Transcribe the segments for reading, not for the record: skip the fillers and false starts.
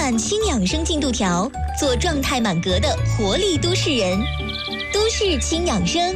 满轻养生进度条，做状态满格的活力都市人。都市轻养生。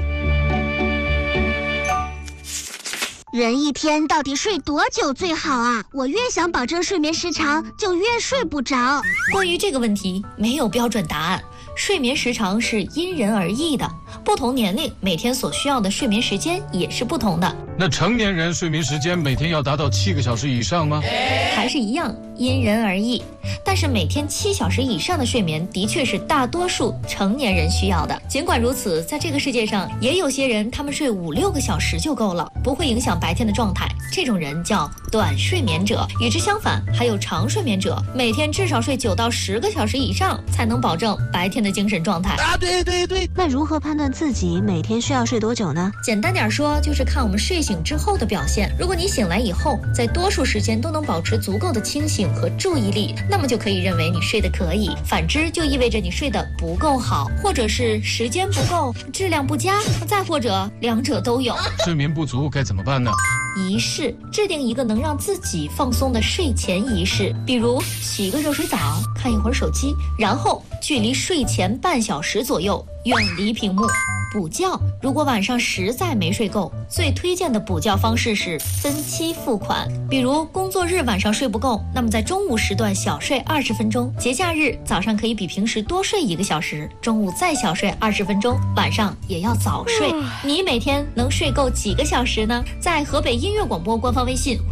人一天到底睡多久最好啊？我越想保证睡眠时长，就越睡不着。 关于这个问题，没有标准答案。睡眠时长是因人而异的，不同年龄每天所需要的睡眠时间也是不同的。 那成年人睡眠时间每天要达到7个小时以上吗？ 还是一样，因人而异。但是每天7小时以上的睡眠的确是大多数成年人需要的。尽管如此，在这个世界上也有些人，他们睡5-6个小时就够了，不会影响白天的状态。这种人叫短睡眠者。与之相反，还有长睡眠者，每天至少睡9到10个小时以上，才能保证白天的精神状态。 对。那如何判断自己每天需要睡多久呢？ 简单点说，就是看我们睡醒之后的表现。如果你醒来以后，在多数时间都能保持足够的清醒和注意力，那么就可以认为你睡得可以。反之，就意味着你睡得不够好，或者是时间不够，质量不佳，再或者两者都有。 睡眠不足该怎么办呢？ 仪式，制定一个能让自己放松的睡前仪式，比如洗一个热水澡，看一会儿手机，然后距离睡前半小时左右远离屏幕。补觉，如果晚上实在没睡够，最推荐的补觉方式是分期付款。比如工作日晚上睡不够，那么在中午时段小睡20分钟，节假日早上可以比平时多睡1个小时，中午再小睡20分钟，晚上也要早睡。你每天能睡够几个小时呢？在河北音乐广播官方微信